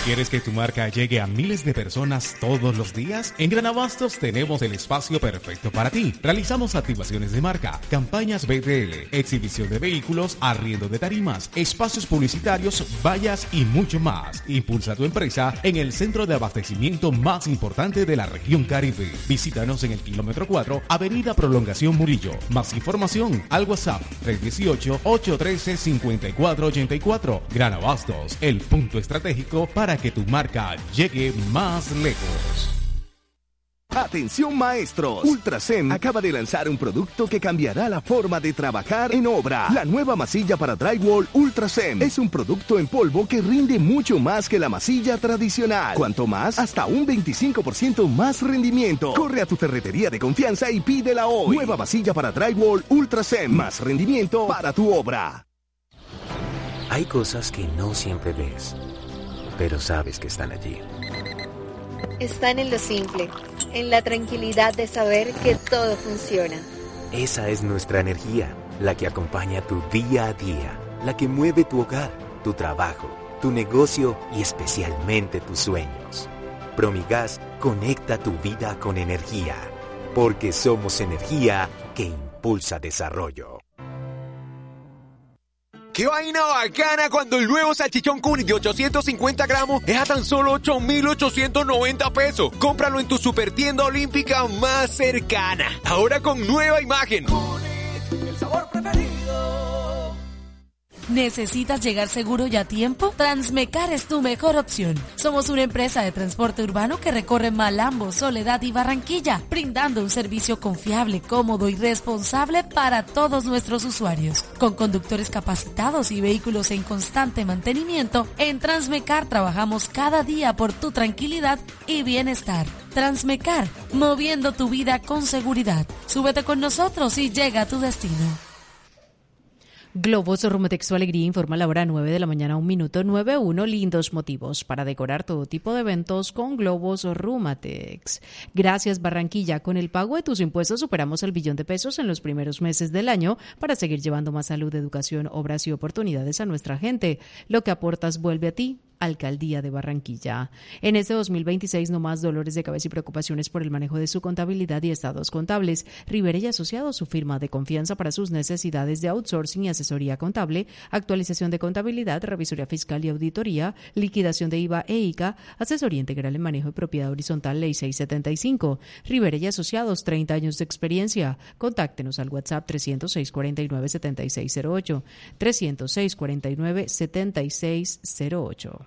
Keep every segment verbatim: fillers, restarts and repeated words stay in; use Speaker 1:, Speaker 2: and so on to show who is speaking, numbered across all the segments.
Speaker 1: ¿Quieres que tu marca llegue a miles de personas todos los días? En Gran Abastos tenemos el espacio perfecto para ti. Realizamos activaciones de marca, campañas B T L, exhibición de vehículos, arriendo de tarimas, espacios publicitarios, vallas y mucho más. Impulsa tu empresa en el centro de abastecimiento más importante de la región Caribe. Visítanos en el kilómetro cuatro, Avenida Prolongación Murillo. Más información al WhatsApp tres uno ocho, ocho uno tres, cinco cuatro ocho cuatro. Gran Abastos, el punto estratégico para que tu marca llegue más lejos.
Speaker 2: Atención maestros, Ultracem acaba de lanzar un producto que cambiará la forma de trabajar en obra. La nueva masilla para drywall Ultracem es un producto en polvo que rinde mucho más que la masilla tradicional. Cuanto más, hasta un veinticinco por ciento más rendimiento. Corre a tu ferretería de confianza y pídela hoy. Nueva masilla para drywall Ultracem, más rendimiento para tu obra.
Speaker 3: Hay cosas que no siempre ves, pero sabes que están allí.
Speaker 4: Están en lo simple, en la tranquilidad de saber que todo funciona.
Speaker 3: Esa es nuestra energía, la que acompaña tu día a día, la que mueve tu hogar, tu trabajo, tu negocio y especialmente tus sueños. Promigas conecta tu vida con energía, porque somos energía que impulsa desarrollo.
Speaker 5: ¡Qué vaina bacana cuando el nuevo salchichón Cuny de ochocientos cincuenta gramos es a tan solo ocho mil ochocientos noventa pesos! Cómpralo en tu supertienda olímpica más cercana. Ahora con nueva imagen.
Speaker 6: Cuny, el sabor preferido. ¿Necesitas llegar seguro y a tiempo? Transmecar es tu mejor opción. Somos una empresa de transporte urbano que recorre Malambo, Soledad y Barranquilla, brindando un servicio confiable, cómodo y responsable para todos nuestros usuarios. Con conductores capacitados y vehículos en constante mantenimiento, en Transmecar trabajamos cada día por tu tranquilidad y bienestar. Transmecar, moviendo tu vida con seguridad. Súbete con nosotros y llega a tu destino.
Speaker 7: Globos Rumatex, su alegría, informa la hora nueve de la mañana, un minuto, nueve uno. Lindos motivos para decorar todo tipo de eventos con Globos Rumatex. Gracias, Barranquilla. Con el pago de tus impuestos superamos el billón de pesos en los primeros meses del año para seguir llevando más salud, educación, obras y oportunidades a nuestra gente. Lo que aportas vuelve a ti. Alcaldía de Barranquilla. En este dos mil veintiséis, no más dolores de cabeza y preocupaciones por el manejo de su contabilidad y estados contables. Rivera y Asociados, su firma de confianza para sus necesidades de outsourcing y asesoría contable, actualización de contabilidad, revisoría fiscal y auditoría, liquidación de I V A e I C A, asesoría integral en manejo de propiedad horizontal, ley seiscientos setenta y cinco. Rivera y Asociados, treinta años de experiencia. Contáctenos al WhatsApp trescientos seis, cuarenta y nueve, setenta y seis cero ocho, trescientos seis, cuarenta y nueve, setenta y seis cero ocho.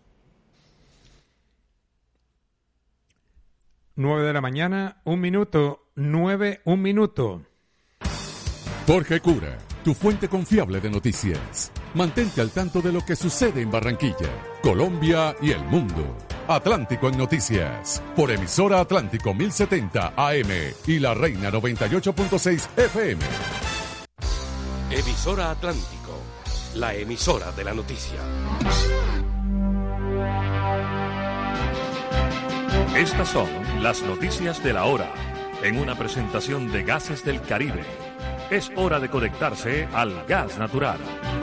Speaker 8: nueve de la mañana, un minuto, nueve, un minuto.
Speaker 9: Jorge Cura, tu fuente confiable de noticias. Mantente al tanto de lo que sucede en Barranquilla, Colombia y el mundo. Atlántico en Noticias, por emisora Atlántico mil setenta A M y La Reina noventa y ocho punto seis F M.
Speaker 10: Emisora Atlántico, la emisora de la noticia.
Speaker 11: Estas son las noticias de la hora, en una presentación de Gases del Caribe. Es hora de conectarse al gas natural.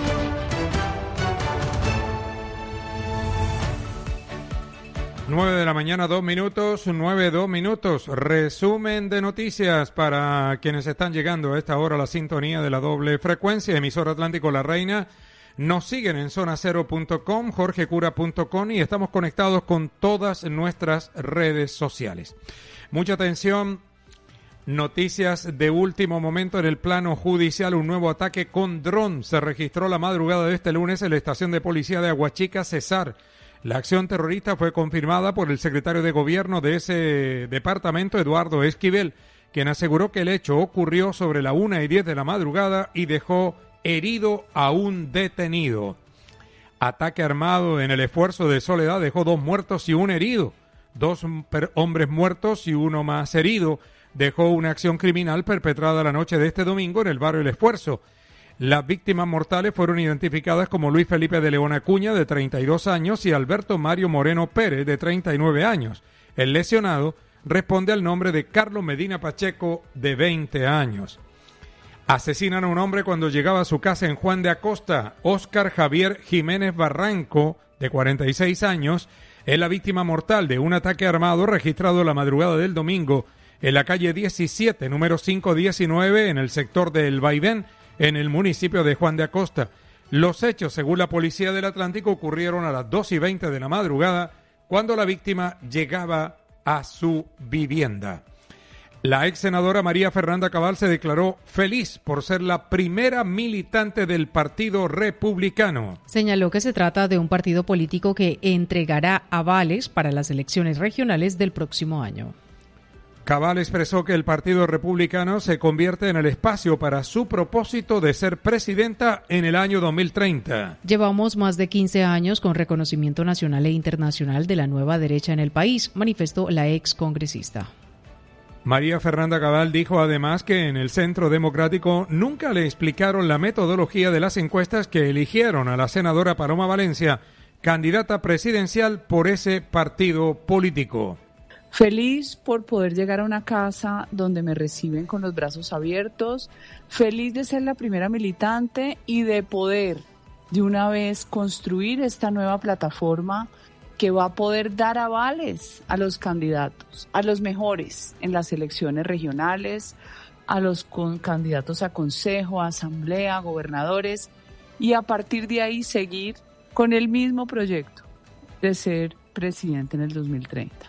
Speaker 8: nueve de la mañana, dos minutos, nueve, dos minutos. Resumen de noticias para quienes están llegando a esta hora a la sintonía de la doble frecuencia. Emisora Atlántico La Reina. Nos siguen en zona cero punto com, jorge cura punto com y estamos conectados con todas nuestras redes sociales. Mucha atención, noticias de último momento en el plano judicial. Un nuevo ataque con dron se registró la madrugada de este lunes en la estación de policía de Aguachica, Cesar. La acción terrorista fue confirmada por el secretario de gobierno de ese departamento, Eduardo Esquivel, quien aseguró que el hecho ocurrió sobre la una y diez de la madrugada y dejó herido a un detenido. Ataque armado en el esfuerzo de Soledad dejó dos muertos y un herido. Dos hombres muertos y uno más herido. Dejó una acción criminal perpetrada la noche de este domingo en el barrio El Esfuerzo. Las víctimas mortales fueron identificadas como Luis Felipe de León Acuña, de treinta y dos años, y Alberto Mario Moreno Pérez, de treinta y nueve años. El lesionado responde al nombre de Carlos Medina Pacheco, de veinte años. Asesinan a un hombre cuando llegaba a su casa en Juan de Acosta. Óscar Javier Jiménez Barranco, de cuarenta y seis años, es la víctima mortal de un ataque armado registrado la madrugada del domingo en la calle diecisiete, número quinientos diecinueve, en el sector del Vaivén, en el municipio de Juan de Acosta. Los hechos, según la Policía del Atlántico, ocurrieron a las dos y veinte de la madrugada, cuando la víctima llegaba a su vivienda. La ex senadora María Fernanda Cabal se declaró feliz por ser la primera militante del Partido Republicano.
Speaker 7: Señaló que se trata de un partido político que entregará avales para las elecciones regionales del próximo año.
Speaker 8: Cabal expresó que el Partido Republicano se convierte en el espacio para su propósito de ser presidenta en el año dos mil treinta.
Speaker 7: Llevamos más de quince años con reconocimiento nacional e internacional de la nueva derecha en el país, manifestó la ex congresista.
Speaker 8: María Fernanda Cabal dijo además que en el Centro Democrático nunca le explicaron la metodología de las encuestas que eligieron a la senadora Paloma Valencia, candidata presidencial por ese partido político.
Speaker 12: Feliz por poder llegar a una casa donde me reciben con los brazos abiertos, feliz de ser la primera militante y de poder de una vez construir esta nueva plataforma que va a poder dar avales a los candidatos, a los mejores en las elecciones regionales, a los con candidatos a consejo, a asamblea, a gobernadores, y a partir de ahí seguir con el mismo proyecto de ser presidente en el dos mil treinta.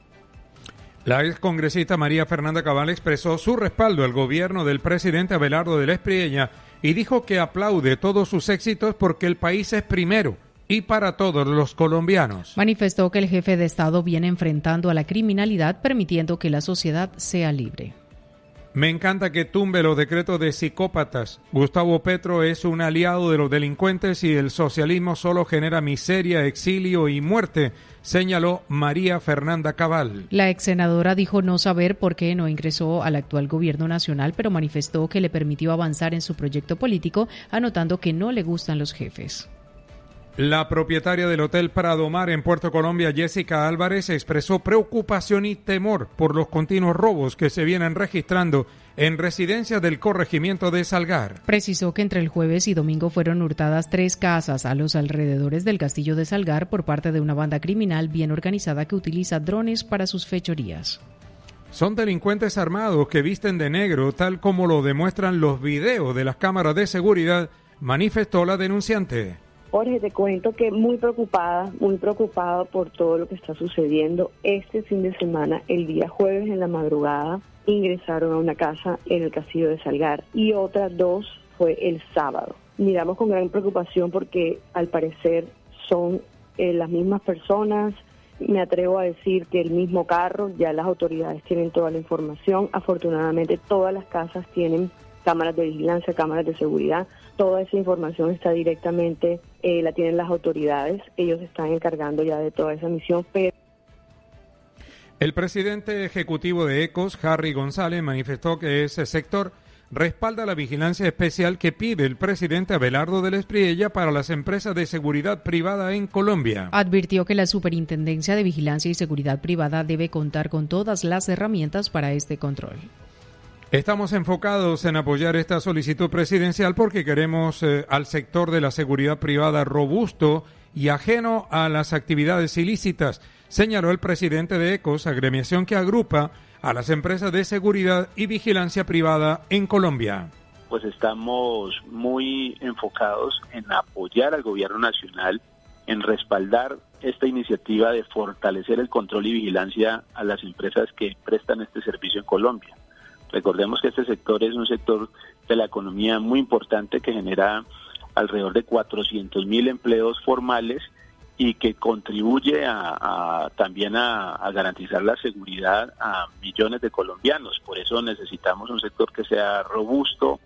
Speaker 8: La excongresista María Fernanda Cabal expresó su respaldo al gobierno del presidente Abelardo del Espriella y dijo que aplaude todos sus éxitos porque el país es primero y para todos los colombianos.
Speaker 7: Manifestó que el jefe de Estado viene enfrentando a la criminalidad, permitiendo que la sociedad sea libre.
Speaker 8: Me encanta que tumbe los decretos de psicópatas. Gustavo Petro es un aliado de los delincuentes y el socialismo solo genera miseria, exilio y muerte, señaló María Fernanda Cabal.
Speaker 7: La ex senadora dijo no saber por qué no ingresó al actual gobierno nacional, pero manifestó que le permitió avanzar en su proyecto político, anotando que no le gustan los jefes.
Speaker 8: La propietaria del Hotel Prado Mar en Puerto Colombia, Jessica Álvarez, expresó preocupación y temor por los continuos robos que se vienen registrando en residencias del corregimiento de Salgar.
Speaker 7: Precisó que entre el jueves y domingo fueron hurtadas tres casas a los alrededores del castillo de Salgar por parte de una banda criminal bien organizada que utiliza drones para sus fechorías.
Speaker 8: Son delincuentes armados que visten de negro, tal como lo demuestran los videos de las cámaras de seguridad, manifestó la denunciante.
Speaker 13: Jorge, te cuento que muy preocupada, muy preocupada por todo lo que está sucediendo. Este fin de semana, el día jueves en la madrugada, ingresaron a una casa en el castillo de Salgar y otras dos fue el sábado. Miramos con gran preocupación porque al parecer son eh, las mismas personas. Me atrevo a decir que el mismo carro, ya las autoridades tienen toda la información. Afortunadamente todas las casas tienen cámaras de vigilancia, cámaras de seguridad. Toda esa información está directamente, eh, la tienen las autoridades. Ellos se están encargando ya de toda esa misión. Pero...
Speaker 8: El presidente ejecutivo de ECOS, Harry González, manifestó que ese sector respalda la vigilancia especial que pide el presidente Abelardo del Espriella para las empresas de seguridad privada en Colombia.
Speaker 7: Advirtió que la Superintendencia de Vigilancia y Seguridad Privada debe contar con todas las herramientas para este control.
Speaker 8: Estamos enfocados en apoyar esta solicitud presidencial porque queremos eh, al sector de la seguridad privada robusto y ajeno a las actividades ilícitas, señaló el presidente de ECOS, agremiación que agrupa a las empresas de seguridad y vigilancia privada en Colombia.
Speaker 14: Pues estamos muy enfocados en apoyar al gobierno nacional, en respaldar esta iniciativa de fortalecer el control y vigilancia a las empresas que prestan este servicio en Colombia. Recordemos que este sector es un sector de la economía muy importante que genera alrededor de cuatrocientos mil empleos formales y que contribuye a, a también a, a garantizar la seguridad a millones de colombianos. Por eso necesitamos un sector que sea robusto.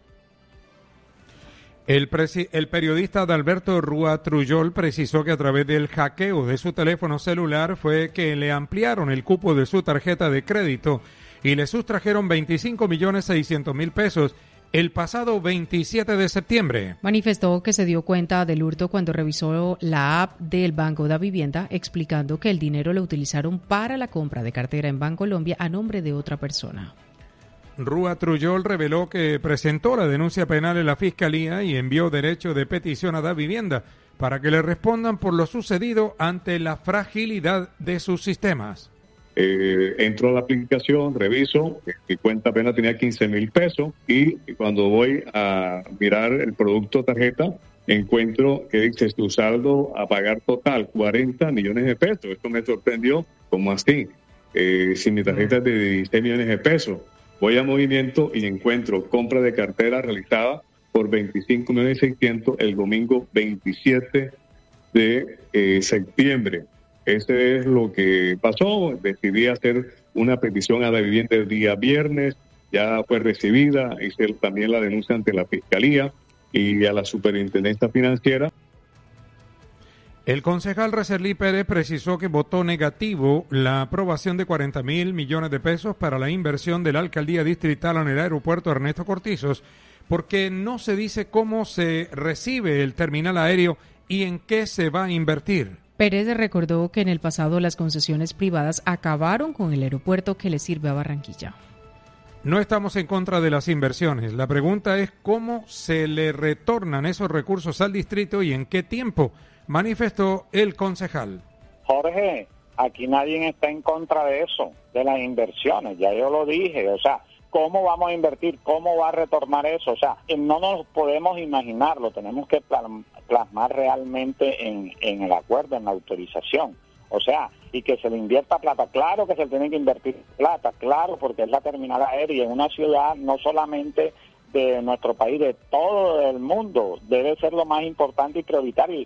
Speaker 8: El, presi- el periodista Adalberto Rúa Trujol precisó que a través del hackeo de su teléfono celular fue que le ampliaron el cupo de su tarjeta de crédito y le sustrajeron veinticinco millones seiscientos mil pesos el pasado veintisiete de septiembre.
Speaker 7: Manifestó que se dio cuenta del hurto cuando revisó la app del Banco da Vivienda, explicando que el dinero lo utilizaron para la compra de cartera en Bancolombia a nombre de otra persona.
Speaker 8: Rúa Trujol reveló que presentó la denuncia penal en la Fiscalía y envió derecho de petición a Davivienda para que le respondan por lo sucedido ante la fragilidad de sus sistemas.
Speaker 15: Eh, entro a la aplicación, reviso, mi cuenta apenas tenía quince mil pesos y cuando voy a mirar el producto tarjeta, encuentro que dice tu saldo a pagar total, cuarenta millones de pesos. Esto me sorprendió, ¿cómo así? Eh, si mi tarjeta es de dieciséis millones de pesos. Voy a movimiento y encuentro compra de cartera realizada por veinticinco millones seiscientos el domingo veintisiete de eh, septiembre. Ese es lo que pasó. Decidí hacer una petición a la vivienda el día viernes, ya fue recibida, hice también la denuncia ante la Fiscalía y a la Superintendencia Financiera.
Speaker 8: El concejal Recerlí Pérez precisó que votó negativo la aprobación de cuarenta mil millones de pesos para la inversión de la alcaldía distrital en el aeropuerto Ernesto Cortizos, porque no se dice cómo se recibe el terminal aéreo y en qué se va a invertir.
Speaker 7: Pérez recordó que en el pasado las concesiones privadas acabaron con el aeropuerto que le sirve a Barranquilla.
Speaker 8: No estamos en contra de las inversiones. La pregunta es cómo se le retornan esos recursos al distrito y en qué tiempo, manifestó el concejal.
Speaker 16: Jorge, aquí nadie está en contra de eso, de las inversiones, ya yo lo dije, o sea, ¿cómo vamos a invertir? ¿Cómo va a retornar eso? O sea, no nos podemos imaginarlo, tenemos que plasmar realmente en, en el acuerdo, en la autorización. O sea, y que se le invierta plata, claro que se tiene que invertir plata, claro, porque es la terminal aérea en una ciudad no solamente de nuestro país, de todo el mundo, debe ser lo más importante y prioritario.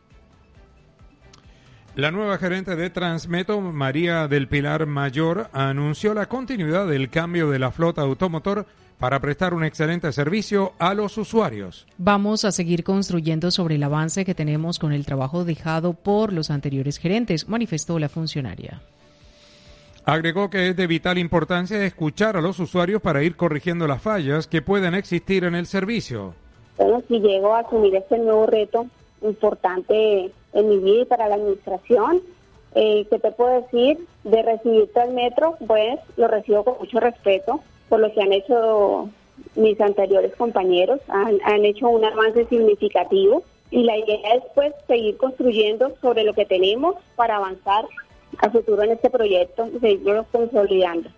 Speaker 8: La nueva gerente de Transmetro, María del Pilar Mayor, anunció la continuidad del cambio de la flota automotor para prestar un excelente servicio a los usuarios.
Speaker 7: Vamos a seguir construyendo sobre el avance que tenemos con el trabajo dejado por los anteriores gerentes, manifestó la funcionaria.
Speaker 8: Agregó que es de vital importancia escuchar a los usuarios para ir corrigiendo las fallas que pueden existir en el servicio.
Speaker 17: Bueno, si llego a asumir este nuevo reto importante en mi vida y para la administración, eh, ¿qué te puedo decir? De recibirte al metro, pues lo recibo con mucho respeto por lo que han hecho mis anteriores compañeros, han, han hecho un avance significativo y la idea es pues seguir construyendo sobre lo que tenemos para avanzar a futuro en este proyecto y seguirlo consolidando.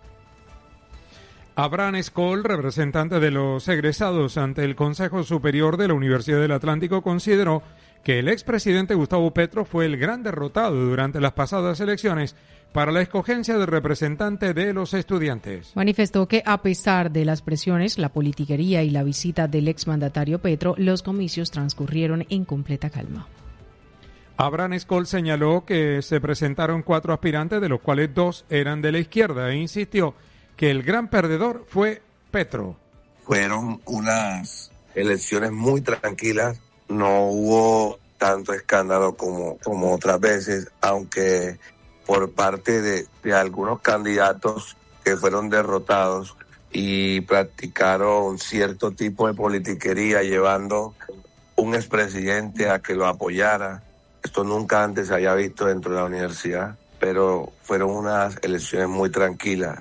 Speaker 8: Abraham Escol, representante de los egresados ante el Consejo Superior de la Universidad del Atlántico, consideró que el expresidente Gustavo Petro fue el gran derrotado durante las pasadas elecciones para la escogencia de representante de los estudiantes.
Speaker 7: Manifestó que a pesar de las presiones, la politiquería y la visita del exmandatario Petro, los comicios transcurrieron en completa calma.
Speaker 8: Abraham Escol señaló que se presentaron cuatro aspirantes, de los cuales dos eran de la izquierda, e insistió que el gran perdedor fue Petro.
Speaker 18: Fueron unas elecciones muy tranquilas, no hubo tanto escándalo como, como otras veces, aunque por parte de, de algunos candidatos que fueron derrotados y practicaron cierto tipo de politiquería llevando un expresidente a que lo apoyara. Esto nunca antes se había visto dentro de la universidad, pero fueron unas elecciones muy tranquilas.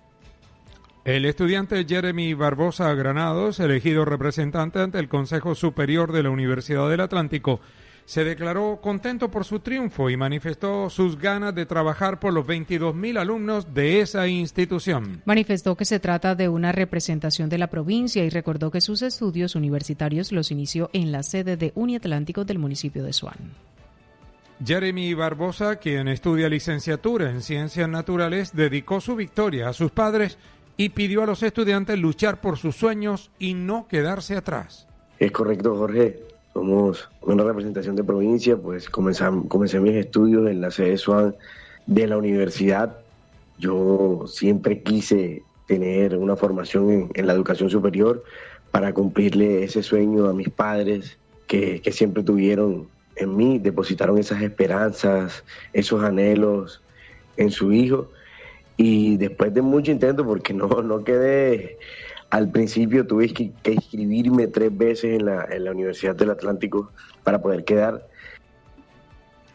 Speaker 8: El estudiante Jeremy Barbosa Granados, elegido representante ante el Consejo Superior de la Universidad del Atlántico, se declaró contento por su triunfo y manifestó sus ganas de trabajar por los veintidós mil alumnos de esa institución.
Speaker 7: Manifestó que se trata de una representación de la provincia y recordó que sus estudios universitarios los inició en la sede de Uniatlántico del municipio de Suán.
Speaker 8: Jeremy Barbosa, quien estudia licenciatura en Ciencias Naturales, dedicó su victoria a sus padres y pidió a los estudiantes luchar por sus sueños y no quedarse atrás.
Speaker 19: Es correcto, Jorge. Somos una representación de provincia, pues comencé, comencé mis estudios en la sede Suán de la universidad. Yo siempre quise tener una formación en, en la educación superior para cumplirle ese sueño a mis padres que, que siempre tuvieron en mí, depositaron esas esperanzas, esos anhelos en su hijo. Y después de mucho intento, porque no, no quedé... Al principio tuve que, que inscribirme tres veces en la, en la Universidad del Atlántico para poder quedar.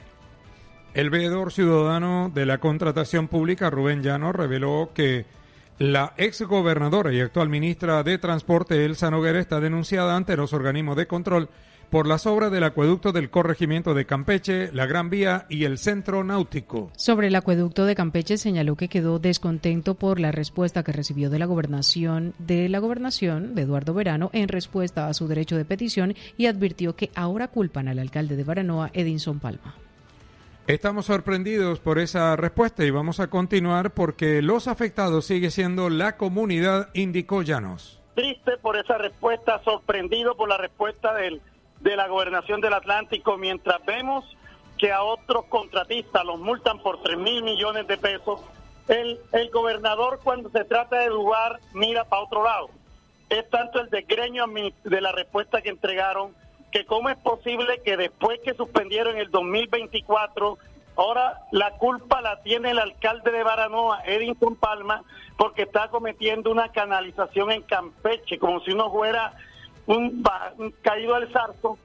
Speaker 8: El veedor ciudadano de la contratación pública, Rubén Llano, reveló que La exgobernadora y actual ministra de Transporte, Elsa Noguera, está denunciada ante los organismos de control por las obras del acueducto del corregimiento de Campeche, la Gran Vía y el Centro Náutico.
Speaker 7: Sobre el acueducto de Campeche señaló que quedó descontento por la respuesta que recibió de la gobernación de la gobernación de Eduardo Verano en respuesta a su derecho de petición y advirtió que ahora culpan al alcalde de Baranoa, Edinson Palma.
Speaker 8: Estamos sorprendidos por esa respuesta y vamos a continuar porque los afectados sigue siendo la comunidad, indicó Llanos.
Speaker 20: Triste por esa respuesta, sorprendido por la respuesta del, de la gobernación del Atlántico, mientras vemos que a otros contratistas los multan por tres mil millones de pesos. El, el gobernador, cuando se trata de lugar, mira para otro lado. Es tanto el desgreño de la respuesta que entregaron, que cómo es posible que después que suspendieron el dos mil veinticuatro, ahora la culpa la tiene el alcalde de Baranoa, Edinson Palma, porque está cometiendo una canalización en Campeche, como si uno fuera un, un caído al zarzo.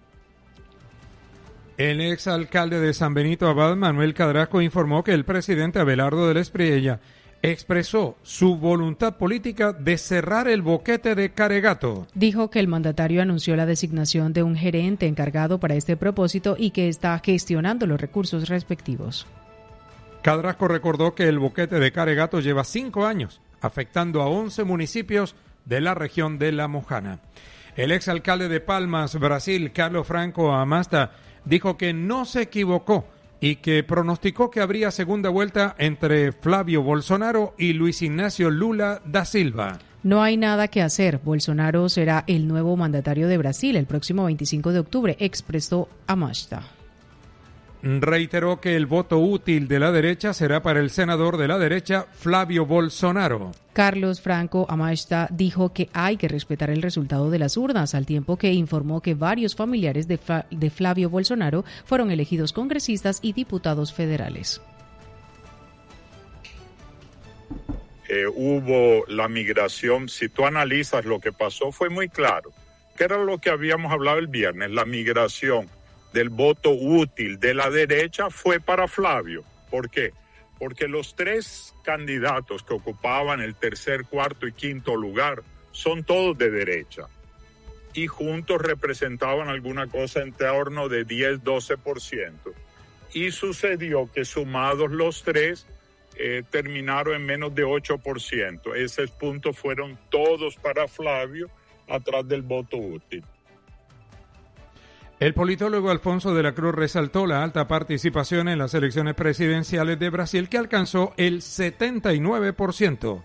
Speaker 8: El exalcalde de San Benito Abad, Manuel Cadrasco, informó que el presidente Abelardo del Espriella expresó su voluntad política de cerrar el boquete de Caregato.
Speaker 7: Dijo que el mandatario anunció la designación de un gerente encargado para este propósito y que está gestionando los recursos respectivos.
Speaker 8: Cadrasco recordó que el boquete de Caregato lleva cinco años, afectando a once municipios de la región de La Mojana. El exalcalde de Palmas, Brasil, Carlos Franco Amasta, dijo que no se equivocó y que pronosticó que habría segunda vuelta entre Flavio Bolsonaro y Luis Ignacio Lula da Silva.
Speaker 7: No hay nada que hacer. Bolsonaro será el nuevo mandatario de Brasil el próximo veinticinco de octubre, expresó Amasta.
Speaker 8: Reiteró que el voto útil de la derecha será para el senador de la derecha, Flavio Bolsonaro.
Speaker 7: Carlos Franco Amasta dijo que hay que respetar el resultado de las urnas, al tiempo que informó que varios familiares de, Fla- de Flavio Bolsonaro fueron elegidos congresistas y diputados federales.
Speaker 21: Eh, hubo la migración, si tú analizas lo que pasó, fue muy claro, que era lo que habíamos hablado el viernes, la migración del voto útil de la derecha fue para Flavio. ¿Por qué? Porque los tres candidatos que ocupaban el tercer, cuarto y quinto lugar son todos de derecha y juntos representaban alguna cosa en torno de diez a doce por ciento. Y sucedió que sumados los tres eh, terminaron en menos de ocho por ciento. Esos puntos fueron todos para Flavio atrás del voto útil.
Speaker 8: El politólogo Alfonso de la Cruz resaltó la alta participación en las elecciones presidenciales de Brasil, que alcanzó el setenta y nueve por ciento.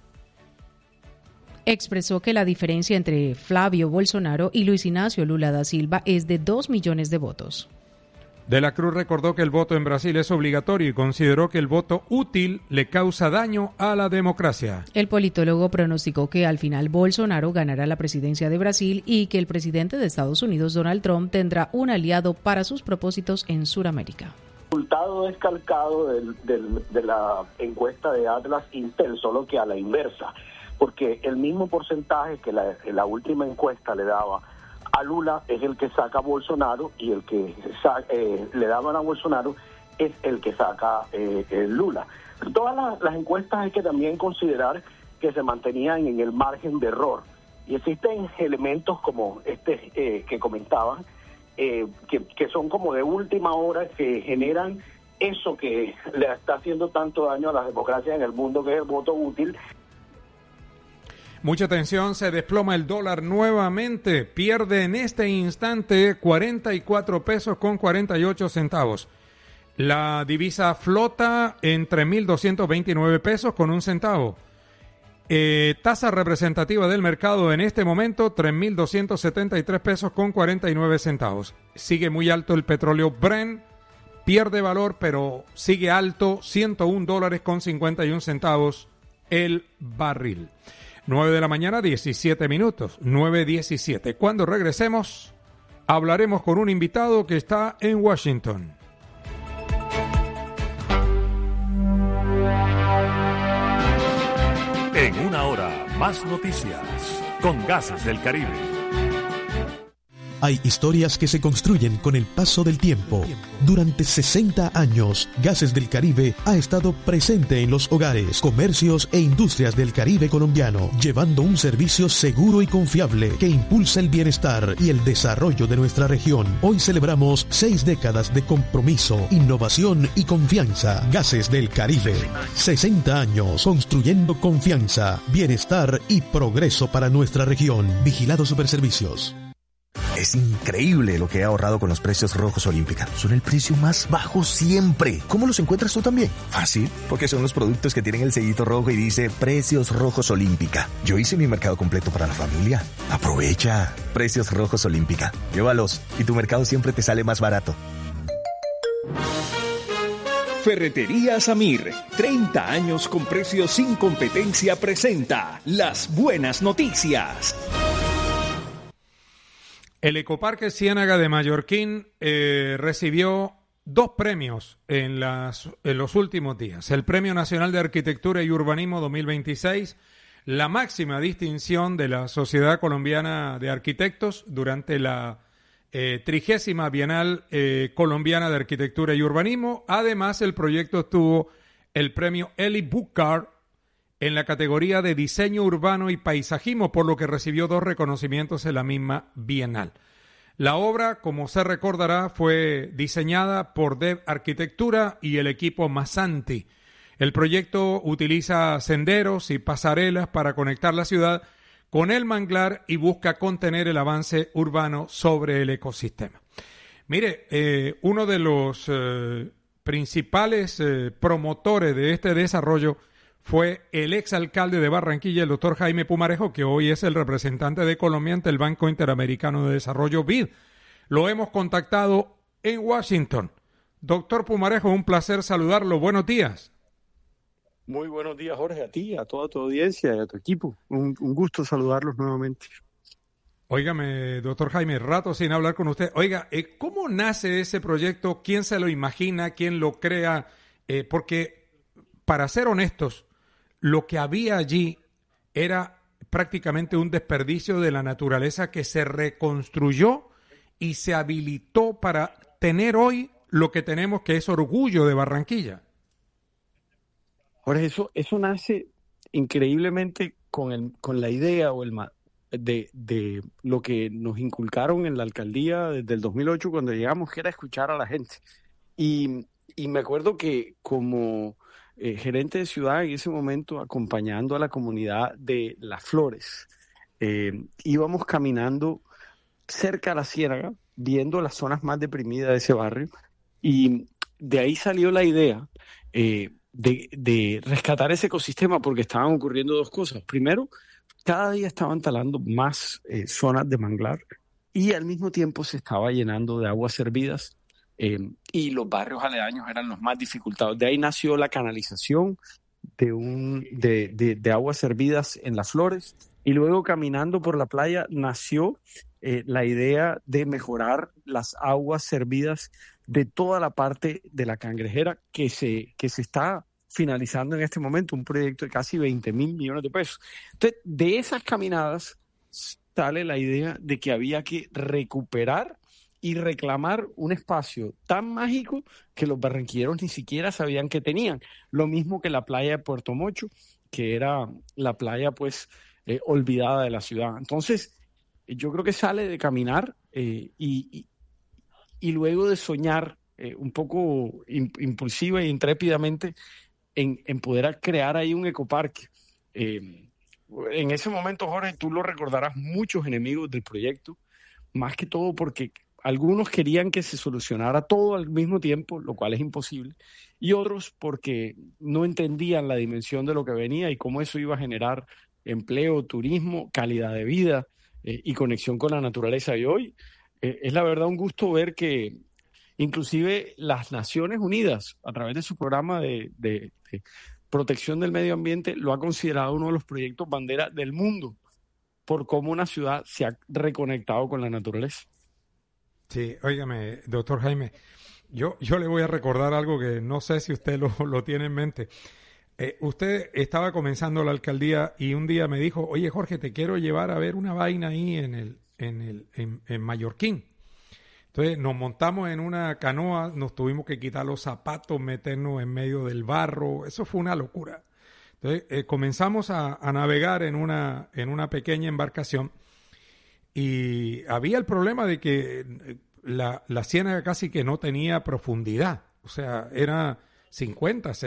Speaker 7: Expresó que la diferencia entre Flavio Bolsonaro y Luis Ignacio Lula da Silva es de dos millones de votos.
Speaker 8: De la Cruz recordó que el voto en Brasil es obligatorio y consideró que el voto útil le causa daño a la democracia.
Speaker 7: El politólogo pronosticó que al final Bolsonaro ganará la presidencia de Brasil y que el presidente de Estados Unidos, Donald Trump, tendrá un aliado para sus propósitos en Sudamérica.
Speaker 22: El resultado es calcado del, del, de la encuesta de Atlas Intel, solo que a la inversa, porque el mismo porcentaje que la, la última encuesta le daba a Lula es el que saca a Bolsonaro y el que sa- eh, le daban a Bolsonaro es el que saca eh, el Lula. Todas las, las encuestas hay que también considerar que se mantenían en el margen de error y existen elementos como este eh, que comentaban eh, que, que son como de última hora, que generan eso que le está haciendo tanto daño a las democracias en el mundo, que es el voto útil.
Speaker 8: Mucha atención, se desploma el dólar nuevamente, pierde en este instante cuarenta y cuatro pesos con cuarenta y ocho centavos. La divisa flota en tres mil doscientos veintinueve pesos con un centavo. Eh, tasa representativa del mercado en este momento, tres mil doscientos setenta y tres pesos con cuarenta y nueve centavos. Sigue muy alto el petróleo Brent, pierde valor, pero sigue alto, ciento un dólares con cincuenta y un centavos el barril. nueve de la mañana, diecisiete minutos, nueve diecisiete. Cuando regresemos, hablaremos con un invitado que está en Washington.
Speaker 11: En una hora, más noticias con Gases del Caribe.
Speaker 1: Hay historias que se construyen con el paso del tiempo. Durante sesenta años, Gases del Caribe ha estado presente en los hogares, comercios e industrias del Caribe colombiano, llevando un servicio seguro y confiable que impulsa el bienestar y el desarrollo de nuestra región. Hoy celebramos seis décadas de compromiso, innovación y confianza. Gases del Caribe. sesenta años construyendo confianza, bienestar y progreso para nuestra región. Vigilado Superservicios.
Speaker 2: Es increíble lo que he ahorrado con los precios rojos Olímpica. Son el precio más bajo siempre. ¿Cómo los encuentras tú también? Fácil, porque son los productos que tienen el sellito rojo y dice Precios Rojos Olímpica. Yo hice mi mercado completo para la familia. Aprovecha. Precios Rojos Olímpica. Llévalos y tu mercado siempre te sale más barato.
Speaker 23: Ferretería Samir, treinta años con precios sin competencia, presenta las buenas noticias.
Speaker 8: El Ecoparque Ciénaga de Mallorquín eh, recibió dos premios en, las, en los últimos días. El Premio Nacional de Arquitectura y Urbanismo dos mil veintiséis, la máxima distinción de la Sociedad Colombiana de Arquitectos durante la eh, trigésima Bienal eh, Colombiana de Arquitectura y Urbanismo. Además, el proyecto obtuvo el Premio Eli Booker en la categoría de Diseño Urbano y Paisajismo, por lo que recibió dos reconocimientos en la misma Bienal. La obra, como se recordará, fue diseñada por Dev Arquitectura y el equipo Masanti. El proyecto utiliza senderos y pasarelas para conectar la ciudad con el manglar y busca contener el avance urbano sobre el ecosistema. Mire, eh, uno de los eh, principales eh, promotores de este desarrollo fue el exalcalde de Barranquilla, el doctor Jaime Pumarejo, que hoy es el representante de Colombia ante el Banco Interamericano de Desarrollo, B I D. Lo hemos contactado en Washington. Doctor Pumarejo, un placer saludarlo. Buenos días.
Speaker 24: Muy buenos días, Jorge, a ti, a toda tu audiencia y a tu equipo. Un, un gusto saludarlos nuevamente.
Speaker 8: Óigame, doctor Jaime, rato sin hablar con usted. Oiga, ¿cómo nace ese proyecto? ¿Quién se lo imagina? ¿Quién lo crea? Eh, porque, para ser honestos, lo que había allí era prácticamente un desperdicio de la naturaleza que se reconstruyó y se habilitó para tener hoy lo que tenemos, que es orgullo de Barranquilla.
Speaker 24: Jorge, eso, eso nace increíblemente con, el, con la idea o el de, de lo que nos inculcaron en la alcaldía desde el dos mil ocho cuando llegamos, que era escuchar a la gente. Y, y me acuerdo que como Eh, gerente de ciudad en ese momento, acompañando a la comunidad de Las Flores, eh, íbamos caminando cerca a la Ciénaga, viendo las zonas más deprimidas de ese barrio, y de ahí salió la idea eh, de, de rescatar ese ecosistema, porque estaban ocurriendo dos cosas. Primero, cada día estaban talando más eh, zonas de manglar y al mismo tiempo se estaba llenando de aguas servidas. Eh, y los barrios aledaños eran los más dificultados. De ahí nació la canalización de, un, de, de, de aguas servidas en Las Flores, y luego caminando por la playa nació eh, la idea de mejorar las aguas servidas de toda la parte de la Cangrejera que se, que se está finalizando en este momento, un proyecto de casi veinte mil millones de pesos. Entonces, de esas caminadas sale la idea de que había que recuperar y reclamar un espacio tan mágico que los barranquilleros ni siquiera sabían que tenían. Lo mismo que la playa de Puerto Mocho, que era la playa pues eh, olvidada de la ciudad. Entonces, yo creo que sale de caminar eh, y, y, y luego de soñar eh, un poco impulsiva e intrépidamente en, en poder crear ahí un ecoparque. Eh, en ese momento, Jorge, tú lo recordarás, muchos enemigos del proyecto, más que todo porque algunos querían que se solucionara todo al mismo tiempo, lo cual es imposible, y otros porque no entendían la dimensión de lo que venía y cómo eso iba a generar empleo, turismo, calidad de vida eh, y conexión con la naturaleza. Y hoy eh, es la verdad un gusto ver que inclusive las Naciones Unidas, a través de su programa de, de, de protección del medio ambiente, lo ha considerado uno de los proyectos bandera del mundo por cómo una ciudad se ha reconectado con la naturaleza.
Speaker 8: Sí, óigame, doctor Jaime, yo, yo le voy a recordar algo que no sé si usted lo, lo tiene en mente. Eh, usted estaba comenzando la alcaldía y un día me dijo, oye Jorge, te quiero llevar a ver una vaina ahí en el, en, el, en, en Mallorquín. Entonces nos montamos en una canoa, nos tuvimos que quitar los zapatos, meternos en medio del barro, eso fue una locura. Entonces eh, comenzamos a, a navegar en una, en una pequeña embarcación y había el problema de que la, la ciénaga casi que no tenía profundidad, o sea, era cincuenta,